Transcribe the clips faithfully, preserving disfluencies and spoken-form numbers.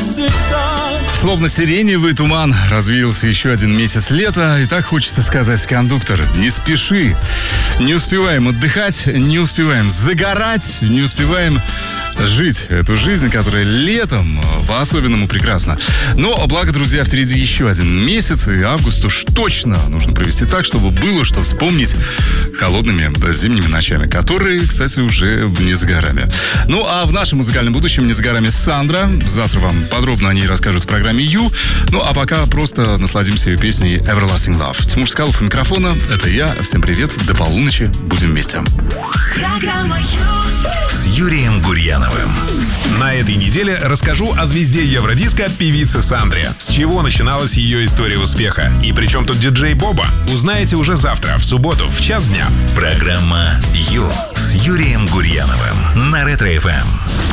навсегда. Словно сиреневый туман развеялся еще один месяц лета. И так хочется сказать, кондуктор, не спеши. Не успеваем отдыхать, не успеваем загорать, не успеваем жить эту жизнь, которая летом по-особенному прекрасна. Но, благо, друзья, впереди еще один месяц, и август уж точно нужно провести так, чтобы было что вспомнить холодными зимними ночами, которые, кстати, уже не за горами. Ну, а в нашем музыкальном будущем не за горами Сандра. Завтра вам подробно о ней расскажут в программе «Ю». Ну, а пока просто насладимся ее песней «Everlasting Love». Тимур Скалов у микрофона. Это я. Всем привет. До полуночи. Будем вместе. Программа «Ю» с Юрием Гурьяновым. На этой неделе расскажу о звезде Евродиска певице Сандре. С чего начиналась ее история успеха? И при чем тут диджей Боба? Узнаете уже завтра, в субботу, в час дня. Программа «Ю» с Юрием Гурьяновым на Ретро-эф эм.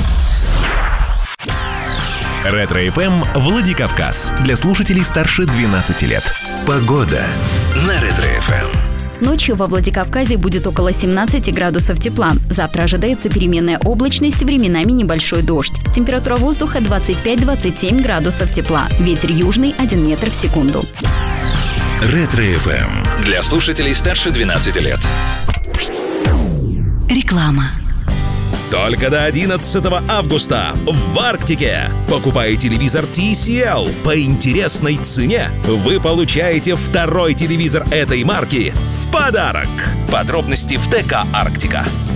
Ретро-эф эм Владикавказ. Для слушателей старше двенадцати лет. Погода на Ретро-эф эм. Ночью во Владикавказе будет около семнадцати градусов тепла. Завтра ожидается переменная облачность, временами небольшой дождь. Температура воздуха двадцать пять - двадцать семь градусов тепла. Ветер южный один метр в секунду. Ретро-эф эм. Для слушателей старше двенадцати лет. Реклама. Только до одиннадцатого августа в Арктике. Покупая телевизор ти си эл по интересной цене, вы получаете второй телевизор этой марки в подарок. Подробности в ТК «Арктика».